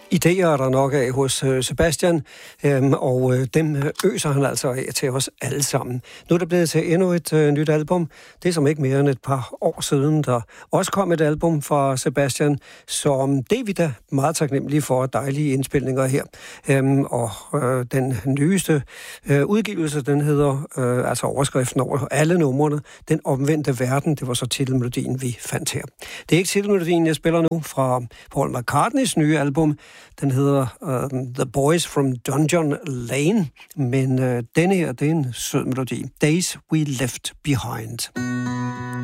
Idéer er der nok af hos Sebastian, og dem øser han altså af til os alle sammen. Nu er der blevet til endnu et nyt album. Det er som ikke mere end et par år siden, der også kom et album fra Sebastian, så det er vi da meget taknemmelige for, dejlige indspilninger her. Og den nyeste udgivelse, den hedder, altså overskriften over alle numrene, Den omvendte verden. Det var så titelmelodien, vi fandt her. Det er ikke titelmelodien, jeg spiller nu fra Paul McCartneys nye album. Den hedder The Boys from Dungeon Lane, men denne her, det er en sød melodi. Days We Left Behind.